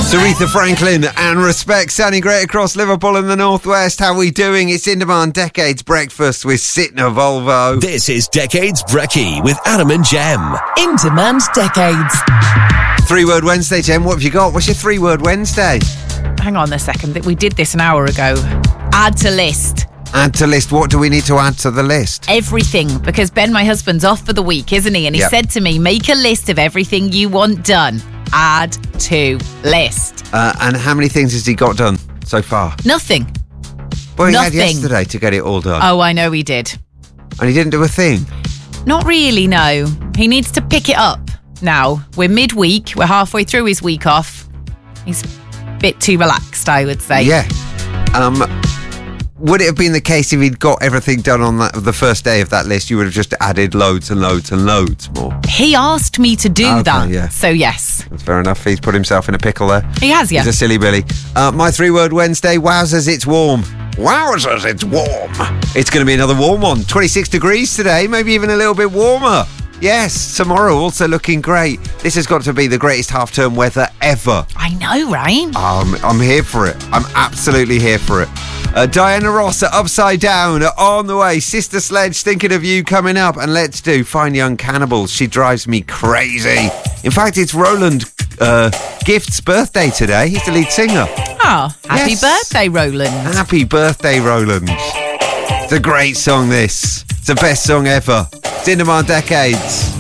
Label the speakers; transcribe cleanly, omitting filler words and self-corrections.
Speaker 1: Aretha Franklin and Respect, sounding great across Liverpool and the Northwest. How we doing? It's In Demand Decades Breakfast with Sitner Volvo.
Speaker 2: This is Decades Brekkie with Adam and Jem.
Speaker 3: In Demand Decades.
Speaker 1: 3-word Wednesday, Jem. What have you got? What's your 3-word Wednesday?
Speaker 3: Hang on a second. We did this an hour ago. Add to list.
Speaker 1: Add to list. What do we need to add to the list?
Speaker 3: Everything. Because Ben, my husband's off for the week, isn't he? And he said to me, make a list of everything you want done. Add to list.
Speaker 1: And how many things has he got done so far?
Speaker 3: Nothing.
Speaker 1: Well, he had
Speaker 3: Nothing.
Speaker 1: yesterday to get it all done.
Speaker 3: Oh, I know he did.
Speaker 1: And he didn't do a thing?
Speaker 3: Not really, no. He needs to pick it up now. We're midweek. We're halfway through his week off. He's a bit too relaxed, I would say.
Speaker 1: Yeah. Would it have been the case if he'd got everything done on the first day of that list, you would have just added loads and loads and loads more?
Speaker 3: He asked me to do that.
Speaker 1: Yeah.
Speaker 3: So, yes.
Speaker 1: That's fair enough. He's put himself in a pickle there.
Speaker 3: He has, yeah.
Speaker 1: He's a silly Billy. My 3-word Wednesday, wowzers, it's warm. Wowzers, it's warm. It's going to be another warm one. 26 degrees today, maybe even a little bit warmer. Yes, tomorrow also looking great. This has got to be the greatest half-term weather ever.
Speaker 3: I know, right?
Speaker 1: I'm here for it. I'm absolutely here for it. Diana Ross at Upside Down on the way. Sister Sledge, thinking of you coming up. And let's do Fine Young Cannibals. She drives me crazy. In fact, it's Roland Gift's birthday today. He's the lead singer.
Speaker 3: Oh, happy birthday, Roland.
Speaker 1: Happy birthday, Roland. It's a great song, this. It's the best song ever. It's In Demand Decades.